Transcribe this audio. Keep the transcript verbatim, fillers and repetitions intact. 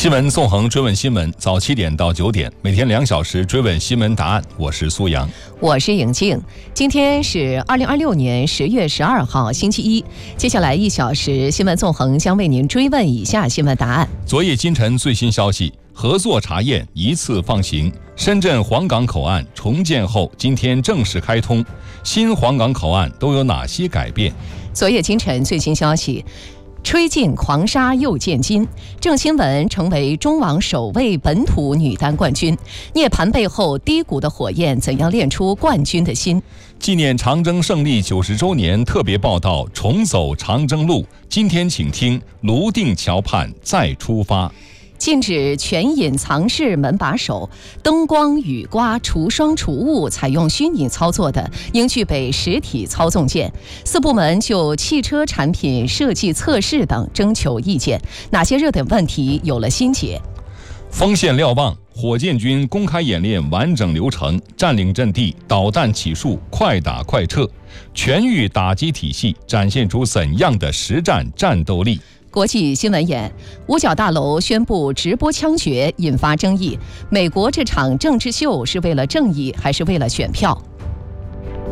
新闻纵横追问新闻，早七点到九点，每天两小时追问新闻答案。我是苏阳， 我是颖静。今天是二零二六年十月十二号，星期一。接下来一小时，新闻纵横将为您追问以下新闻答案。 昨夜今晨最新消息，合作查验一次放行。深圳黄岗口岸重建后，今天正式开通。新黄岗口岸都有哪些改变？ 昨夜今晨最新消息。吹进狂沙又见金，郑钦文成为中网首位本土女单冠军。涅槃背后低谷的火焰，怎样炼出冠军的心？ 纪念长征胜利九十周年特别报道：重走长征路。今天请听泸定桥畔再出发。 禁止全隐藏式门把手，灯光、雨刮、除霜除雾采用虚拟操作的，应具备实体操纵键。四部门就汽车产品设计测试等征求意见，哪些热点问题有了新解？ 锋线瞭望，火箭军公开演练完整流程，占领阵地，导弹起数，快打快撤，全域打击体系展现出怎样的实战战斗力？ 国际新闻眼，五角大楼宣布直播枪决引发争议，美国这场政治秀是为了正义还是为了选票？